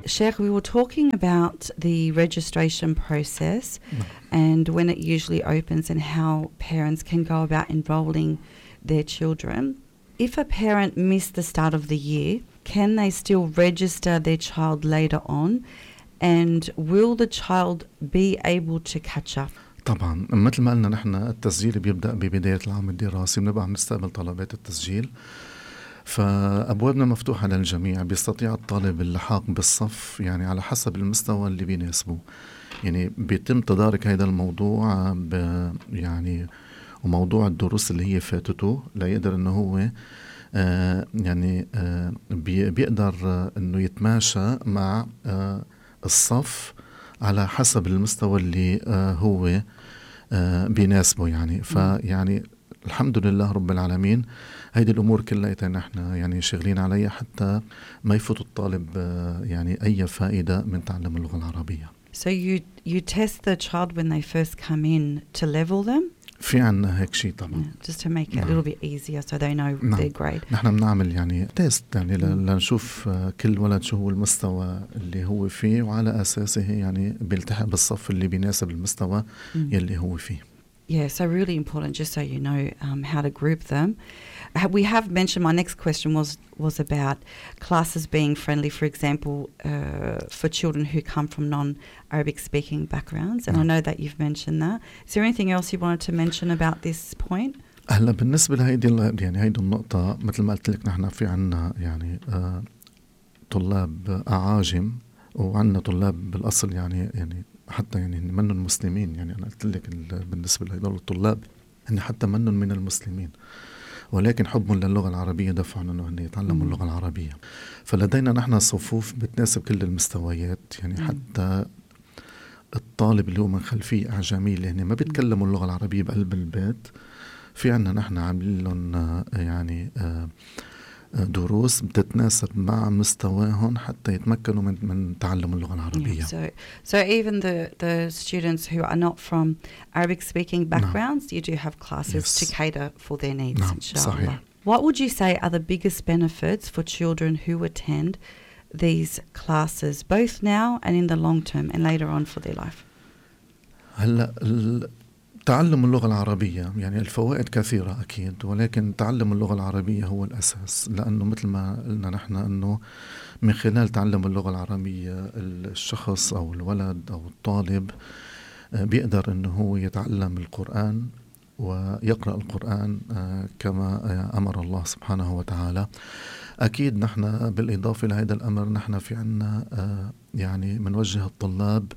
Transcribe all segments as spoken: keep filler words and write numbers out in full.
Sheikh, we were talking about the registration process and when it usually opens and how parents can go about enrolling their children. If a parent missed the start of the year, can they still register their child later on? And will the child be able to catch up? طبعا مثل ما قلنا نحن التسجيل بيبدأ ببداية العام الدراسي، بنبقى عم نستقبل طلبات التسجيل، فأبوابنا مفتوحة للجميع. بيستطيع الطالب اللحاق بالصف يعني على حسب المستوى اللي بيناسبه. يعني بيتم تدارك هذا الموضوع ب يعني وموضوع الدروس اللي هي فاتته لا يقدر انه هو آه يعني آه بي بيقدر آه انه يتماشى مع آه الصف على حسب المستوى اللي آه هو آه بيناسبه يعني. فيعني الحمد لله رب العالمين هيدي الأمور كلها نحن يعني شغلين عليها حتى ما يفوت الطالب آه يعني أي فائدة من تعلم اللغة العربية. So you you test the child when they first come in to level them? في عنا هيك شيء طبعا. Yeah, just to make it نعم. a little bit easier so they know نعم. their grade. نحن بنعمل يعني تيست يعني لنشوف كل ولد شو هو المستوى اللي هو فيه وعلى أساسه يعني بيلتحق بالصف اللي بيناسب المستوى mm. يلي هو فيه. Yeah, so really important, just so you know um, how to group them. We have mentioned, my next question was was about classes being friendly, for example, uh, for children who come from non-Arabic speaking backgrounds. And no. I know that you've mentioned that. Is there anything else you wanted to mention about this point? هلا بالنسبة لهيدي يعني هيدي النقطة مثل ما قلت لك نحن في عنا يعني آه طلاب أعاجم وعنا طلاب بالأصل يعني يعني حتى يعني منهم المسلمين. يعني أنا قلت لك بالنسبة لهدول الطلاب إن حتى منهم من المسلمين، ولكن حبهم للغة العربية دفعهم أنه هن يتعلموا اللغة العربية. فلدينا نحن صفوف بتناسب كل المستويات يعني. حتى الطالب اللي هو من خلفية أعجمية اللي هن ما بيتكلموا اللغة العربية بقلب البيت، في عنا نحن عاملين لهم يعني دروس بتتناسب مع مستواهم حتى يتمكنوا من من تعلم اللغة العربية. Yeah, so so even the the students who are not from Arabic speaking backgrounds, no. you do have classes yes. to cater for their needs. No, inshallah. صحيح. What would you say are the biggest benefits for children who attend these classes, both now and in the long term and later on for their life? هلا تعلم اللغة العربية يعني الفوائد كثيرة أكيد، ولكن تعلم اللغة العربية هو الأساس. لأنه مثل ما قلنا نحن أنه من خلال تعلم اللغة العربية الشخص أو الولد أو الطالب بيقدر أنه هو يتعلم القرآن ويقرأ القرآن كما أمر الله سبحانه وتعالى. أكيد نحن بالإضافة لهذا الأمر نحن في عنا يعني منوجه الطلاب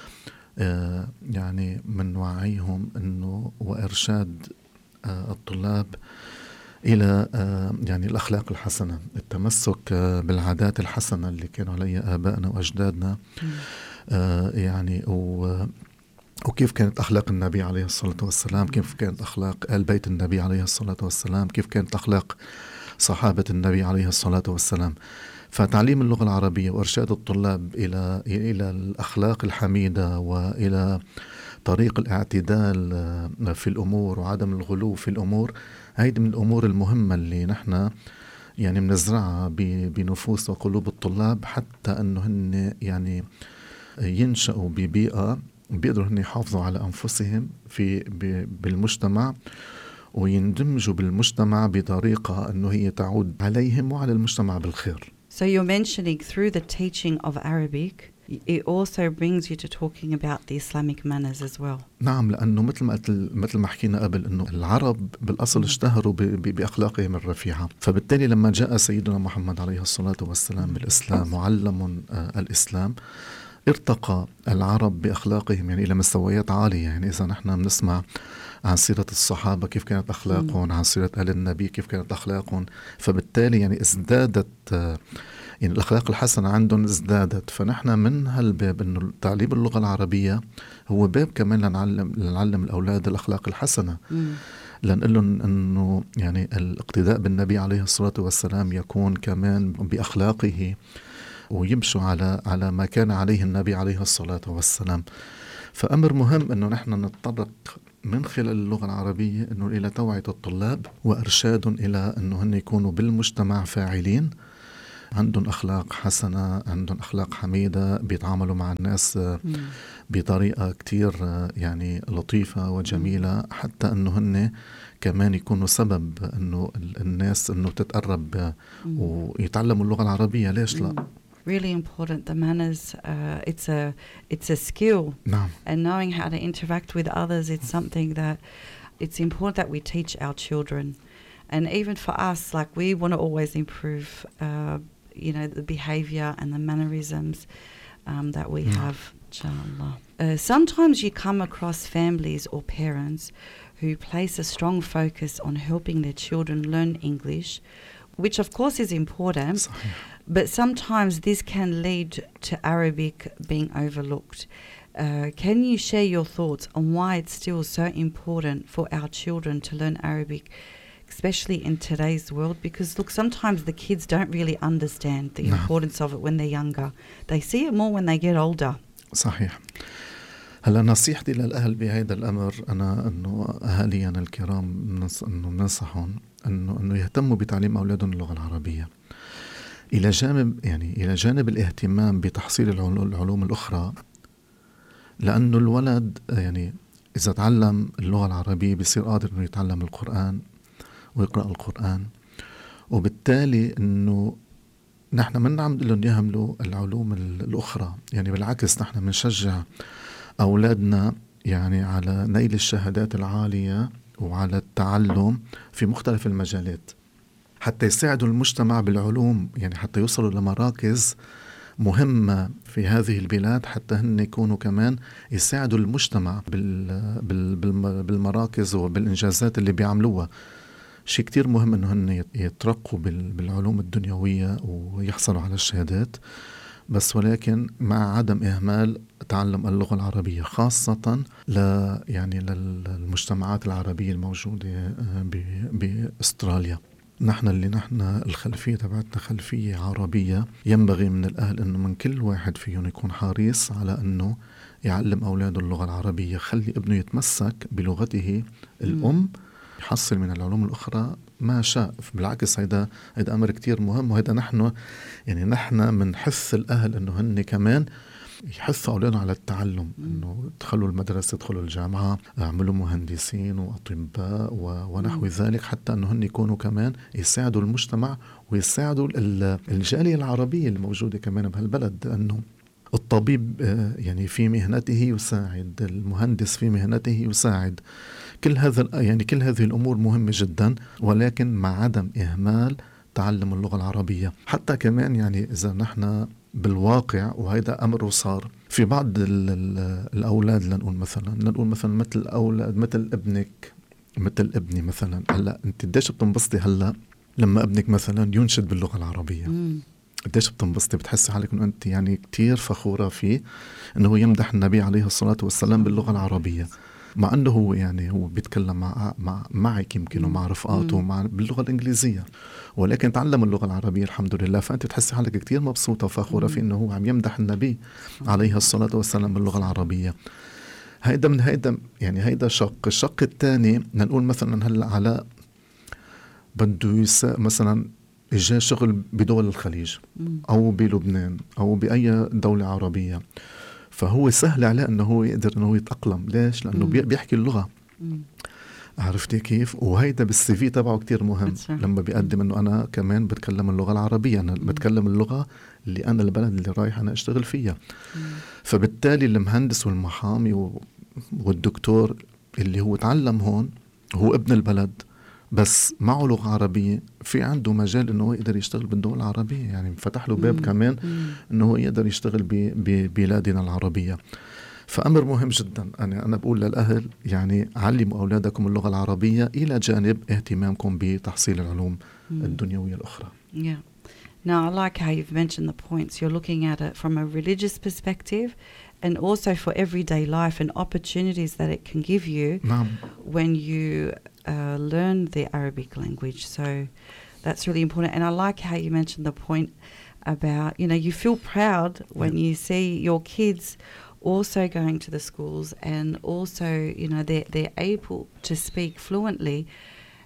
آه يعني من وعيهم إنه وإرشاد آه الطلاب إلى آه يعني الأخلاق الحسنة، التمسك آه بالعادات الحسنة اللي كانوا عليها آبائنا وأجدادنا آه يعني وكيف كانت أخلاق النبي عليه الصلاة والسلام، كيف كانت أخلاق آل بيت النبي عليه الصلاة والسلام، كيف كانت أخلاق صحابة النبي عليه الصلاة والسلام. فتعليم اللغة العربية وإرشاد الطلاب إلى إلى الأخلاق الحميدة وإلى طريق الاعتدال في الأمور وعدم الغلو في الأمور، هيدي من الأمور المهمة اللي نحن يعني بنزرعها بنفوس وقلوب الطلاب حتى أنه هن يعني ينشأوا ببيئة بيقدروا هن يحافظوا على أنفسهم في بالمجتمع ويندمجوا بالمجتمع بطريقة أنه هي تعود عليهم وعلى المجتمع بالخير. So you're mentioning through the teaching of Arabic, it also brings you to talking about the Islamic manners as well. نعم، لأنه مثل ما مثل ما حكينا قبل إنه العرب بالأصل اشتهروا بأخلاقهم الرفيعة، فبالتالي لما جاء سيدنا محمد عليه الصلاة والسلام بالإسلام وعلم الإسلام ارتقى العرب بأخلاقهم يعني إلى مستويات عالية. يعني إذا نحن بنسمع عن سيرة الصحابة كيف كانت أخلاقهم، عن سيرة آل النبي كيف كانت أخلاقهم، فبالتالي يعني ازدادت يعني الأخلاق الحسنة عندهم ازدادت. فنحن من هالباب إنه تعليم اللغة العربية هو باب كمان لنعلم لنعلم الأولاد الأخلاق الحسنة، لنقول لهم إنه يعني الاقتداء بالنبي عليه الصلاة والسلام يكون كمان بأخلاقه ويمشوا على على ما كان عليه النبي عليه الصلاة والسلام. فأمر مهم إنه نحن نتطرق من خلال اللغة العربية إنه إلى توعية الطلاب وإرشادهم إلى إنه هن يكونوا بالمجتمع فاعلين عندهم أخلاق حسنة، عندهم أخلاق حميدة، بيتعاملوا مع الناس بطريقة كتير يعني لطيفة وجميلة، حتى أنه هن كمان يكونوا سبب أنه الناس أنه تتقرب ويتعلموا اللغة العربية. ليش لا؟ Really important, the manners. Uh, it's a it's a skill. نعم. And knowing how to interact with others, it's something that it's important that we teach our children. And even for us, like, we want to always improve, uh, you know, the behavior and the mannerisms um, that we نعم. have. Inshallah. Uh, sometimes you come across families or parents who place a strong focus on helping their children learn English, which of course is important. صحيح. But sometimes this can lead to Arabic being overlooked. Uh, can you share your thoughts on why it's still so important for our children to learn Arabic, especially in today's world? Because, look, sometimes the kids don't really understand the نعم. importance of it when they're younger. They see it more when they get older. صحيح. هلا نصيحتي للأهل بهذا الأمر أنا أنه أهالينا الكرام نص أنه ننصحهم أنه أنه يهتموا بتعليم أولادهم اللغة العربية. إلى جانب يعني إلى جانب الاهتمام بتحصيل العلوم الأخرى، لأنه الولد يعني إذا تعلم اللغة العربية بيصير قادر إنه يتعلم القرآن ويقرأ القرآن، وبالتالي إنه نحن من عم نقول لهم يهملوا العلوم الأخرى. يعني بالعكس نحن بنشجع أولادنا يعني على نيل الشهادات العالية وعلى التعلم في مختلف المجالات حتى يساعدوا المجتمع بالعلوم، يعني حتى يوصلوا لمراكز مهمة في هذه البلاد، حتى هن يكونوا كمان يساعدوا المجتمع بالمراكز وبالإنجازات اللي بيعملوها. شيء كتير مهم إنه هن يترقوا بالعلوم الدنيوية ويحصلوا على الشهادات، بس ولكن مع عدم إهمال تعلم اللغة العربية، خاصة ل يعني للمجتمعات العربية الموجودة بأستراليا. نحن اللي نحن الخلفية تبعتنا خلفية عربية، ينبغي من الأهل أنه من كل واحد فيهم يكون حريص على أنه يعلم أولاده اللغة العربية، خلي ابنه يتمسك بلغته الأم، يحصل من العلوم الأخرى ما شاء. بالعكس هيدا هيدا أمر كتير مهم، وهيدا نحن يعني نحن منحث الأهل أنه هن كمان يحثوا أولادهم على التعلم، أنه دخلوا المدرسة، دخلوا الجامعة، اعملوا مهندسين وأطباء ونحو ذلك، حتى أنه هن يكونوا كمان يساعدوا المجتمع ويساعدوا الجالية العربية الموجودة كمان بهالبلد. أنه الطبيب يعني في مهنته يساعد، المهندس في مهنته يساعد، كل هذا يعني كل هذه الأمور مهمة جدا، ولكن مع عدم إهمال تعلم اللغة العربية. حتى كمان يعني إذا نحن بالواقع، وهذا أمر صار في بعض الأولاد، لنقول مثلا لنقول مثلا مثل أولاد مثل ابنك مثل ابني مثلا. هلا أنت قديش بتنبسطي هلا لما ابنك مثلا ينشد باللغة العربية؟ قديش بتنبسطي؟ بتحسي حالك إنه أنت يعني كتير فخورة فيه إنه يمدح النبي عليه الصلاة والسلام باللغة العربية، مع أنه هو يعني هو بيتكلم مع مع معك يمكن ومع رفقاته مع باللغة الإنجليزية، ولكن تعلم اللغة العربية الحمد لله. فأنت بتحسي حالك كتير مبسوطة وفخورة في إنه هو عم يمدح النبي عليه الصلاة والسلام باللغة العربية. هيدا من هيدا يعني هيدا شق. الشق الثاني نقول مثلا هلا على بده يسا مثلا إجا شغل بدول الخليج أو بلبنان أو بأي دولة عربية، فهو سهل عليه أنه هو يقدر أنه يتأقلم. ليش؟ لأنه مم. بيحكي اللغة. مم. عرفتي كيف؟ وهيدا بالسي في تبعه كتير مهم لما بيقدم أنه أنا كمان بتكلم اللغة العربية، أنا مم. بتكلم اللغة اللي أنا البلد اللي رايح أنا أشتغل فيها. مم. فبالتالي المهندس والمحامي والدكتور اللي هو تعلم هون هو ابن البلد بس معه لغة عربية، في عنده مجال انه يقدر يشتغل بالدول العربية، يعني فتح له باب مم. كمان مم. انه يقدر يشتغل ببلادنا العربية. فأمر مهم جدا. أنا أنا بقول للأهل يعني علموا أولادكم اللغة العربية إلى جانب اهتمامكم بتحصيل العلوم مم. الدنيوية الأخرى. Yeah. Now I like how you've mentioned the points. You're looking at it from a religious perspective and also for everyday life and opportunities that it can give you نعم. when you Uh, learn the Arabic language. So that's really important. And I like how you mentioned the point about, you know, you feel proud when yeah. you see your kids also going to the schools and also, you know, they're, they're able to speak fluently.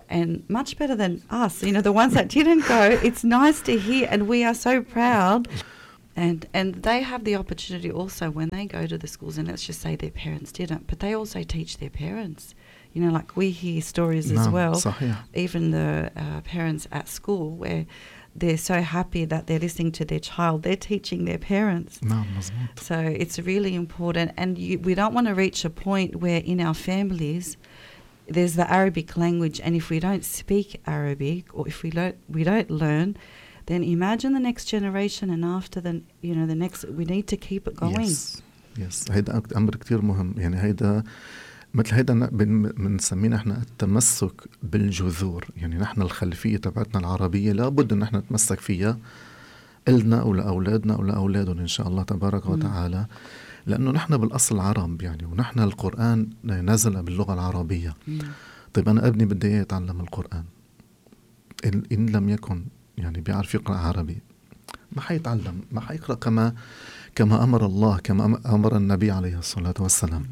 and much better than us, you know, the ones that didn't go. It's nice to hear, and we are so proud. And and they have the opportunity also when they go to the schools, and let's just say their parents didn't, but they also teach their parents. You know, like we hear stories as نعم well, صحيح. even the uh, parents at school where they're so happy that they're listening to their child, they're teaching their parents. نعم مزبوط. So it's really important, and you, we don't want to reach a point where in our families there's the Arabic language, and if we don't speak Arabic or if we don't we don't learn, then imagine the next generation, and after the you know the next, we need to keep it going. Yes. Yes. هيدا أمر كتير مهم. يعني هيدا مثل هيدا بنسميه نحن التمسك بالجذور. يعني نحن الخلفية تبعتنا العربية لابد أن نحن نتمسك فيها إلنا أو لأولادنا أو لأولادهم إن شاء الله تبارك م. وتعالى، لأنه نحن بالأصل عرب يعني، ونحن القرآن نزل باللغة العربية. م. طيب أنا ابني بدي إياه يتعلم القرآن، إن, إن لم يكن يعني بيعرف يقرأ عربي ما حيتعلم، ما حيقرأ كما كما أمر الله، كما أمر النبي عليه الصلاة والسلام.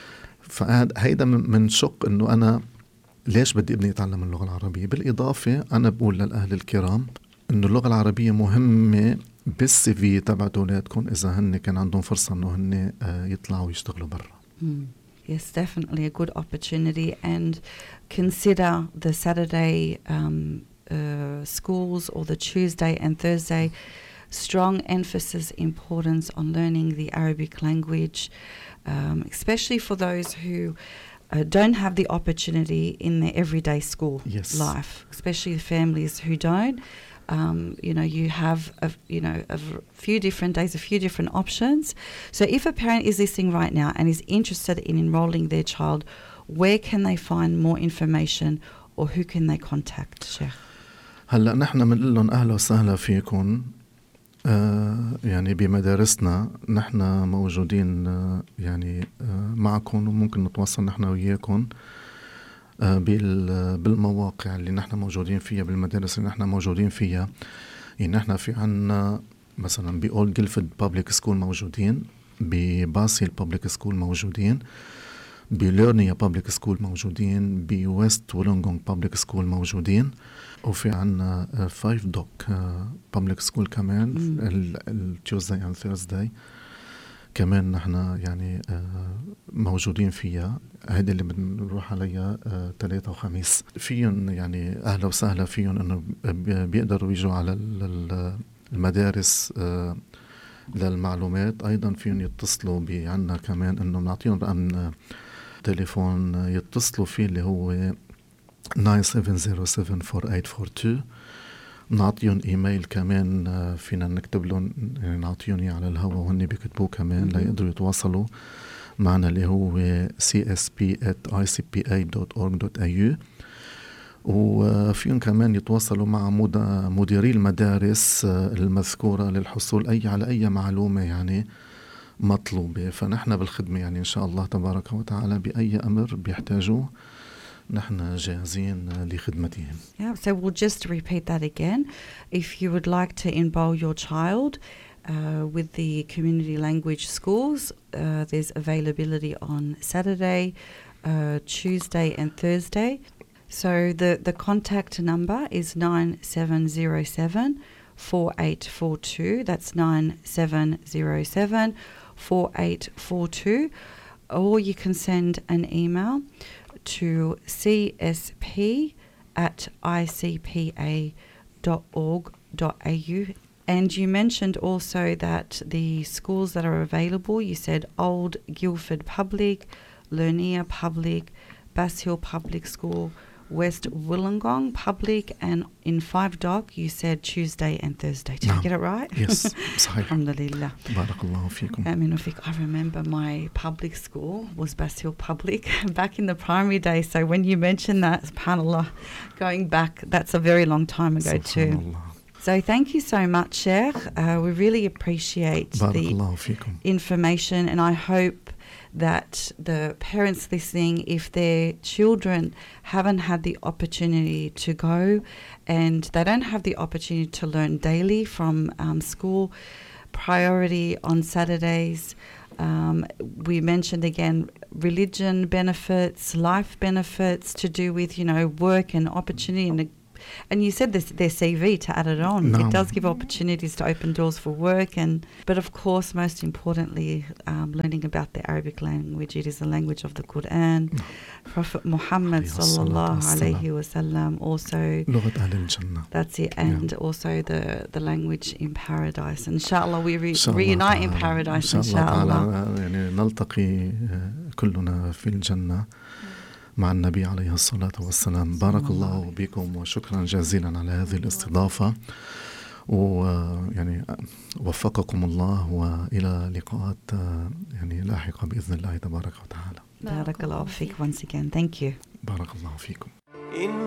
فهيدا من شق إنه أنا ليش بدي ابني يتعلم اللغة العربية. بالإضافة أنا بقول للأهل الكرام إنه اللغة العربية مهمة بالسي في تبعت أولادكم إذا هن كان عندهم فرصة إنه هن يطلعوا يشتغلوا برا. Mm. Yes, definitely a good opportunity, and consider the Saturday um, uh, schools or the Tuesday and Thursday. Strong emphasis, importance on learning the Arabic language, um, especially for those who uh, don't have the opportunity in their everyday school yes. life, especially the families who don't. Um, you know, you have a, you know a few different days, a few different options. So if a parent is listening right now and is interested in enrolling their child, where can they find more information, or who can they contact, Sheikh? هلا نحن بنقول لهم أهلا وسهلا فيكم. آه يعني بمدارسنا نحن موجودين آه يعني آه معكم، وممكن نتواصل نحن وياكم آه بالمواقع اللي نحن موجودين فيها، بالمدارس اللي نحن موجودين فيها. يعني نحن في عنا مثلا بأولد جيلفيد بابليك سكول موجودين، بباسيل بابليك سكول موجودين، بلورنيا بابليك سكول موجودين، بويست وولونغونغ بابليك سكول موجودين، وفي عنا فايف دوك بابليك سكول كمان التيوزداي اند ثيرزداي كمان نحن يعني موجودين فيها. هيدي اللي بنروح عليها ثلاثة وخميس. فيهم يعني أهلا وسهلا فيهم إنه بيقدروا يجوا على المدارس للمعلومات. أيضا فيهم يتصلوا بعنا كمان إنه نعطيهم رقم تليفون يتصلوا فيه اللي هو nine seven zero seven four eight four two. نعطيهم إيميل كمان فينا نكتب لهم، يعني نعطيهم إياه على الهواء وهن بيكتبوه كمان ليقدروا يتواصلوا معنا اللي هو سي إس بي at آي سي بي إيه دوت أورج دوت إيه يو. وفيهم كمان يتواصلوا مع مديري المدارس المذكورة للحصول أي على أي معلومة يعني مطلوبة. فنحن بالخدمة يعني إن شاء الله تبارك وتعالى بأي أمر بيحتاجوه نحن جاهزين لخدمتهم. Yeah, so we'll just repeat that again. If you would like to enroll your child uh, with the community language schools, uh, there's availability on Saturday, uh, Tuesday and Thursday. So the, the contact number is nine seven zero seven four eight four two. That's nine seven zero seven four eight four two. Or you can send an email to c s p at I C P A dot org dot A U. And you mentioned also that the schools that are available, you said Old Guildford Public, Lurnia Public, Bass Hill Public School, West Wollongong Public, and in Five Dock you said Tuesday and Thursday. Did no. I get it right? Yes, صحيح. Alhamdulillah. Barakallahu fikum. Amin Ufik. I remember my public school was Bass Hill Public back in the primary days. So when you mentioned that, subhanAllah, going back, that's a very long time ago too. So thank you so much, Sheikh. Uh, we really appreciate Barakallahu the fikum. information, and I hope that the parents listening, if their children haven't had the opportunity to go and they don't have the opportunity to learn daily from um, school, priority on Saturdays Um, we mentioned again religion benefits, life benefits to do with, you know, work and opportunity. And, and you said this, their C V to add it on. No. It does give opportunities to open doors for work. And But of course, most importantly, um, learning about the Arabic language. It is the language of the Quran. No. Prophet Muhammad sallallahu alayhi wa sallam also. لغة أهل الجنة. That's it. And yeah. also the, the language in paradise. Inshallah, we re- reunite in paradise. Inshallah. يعني نلتقي كلنا في الجنة مع النبي عليه الصلاة والسلام. بارك الله بكم وشكرا جزيلا على هذه الاستضافة، ويعني وفقكم الله وإلى لقاءات يعني لاحقة بإذن الله تبارك وتعالى. بارك الله فيك once again. Thank you. بارك الله فيكم.